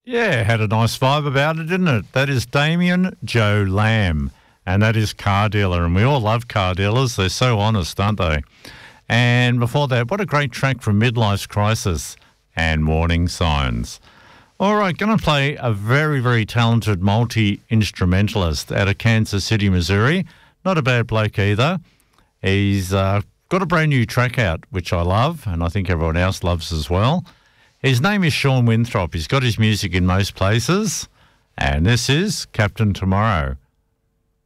Yeah, had a nice vibe about it, didn't it? That is Damien Joe Lamb, and that is Car Dealer, and we all love car dealers. They're so honest, aren't they? And before that, what a great track from Midlife's Crisis and Warning Signs. All right, going to play a very, very talented multi-instrumentalist out of Kansas City, Missouri. Not a bad bloke either. He's got a brand new track out, which I love, and I think everyone else loves as well. His name is Sean Winthrop. He's got his music in most places, and this is Captain Tomorrow.